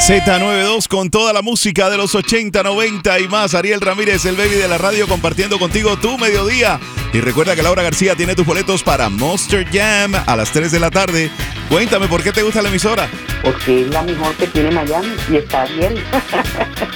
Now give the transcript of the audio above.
Z92 con toda la música de los 80, 90 y más. Ariel Ramírez, el baby de la radio, compartiendo contigo tu mediodía. Y recuerda que Laura García tiene tus boletos para Monster Jam a las 3 de la tarde. Cuéntame, ¿por qué te gusta la emisora? Porque es la mejor que tiene Miami y está bien.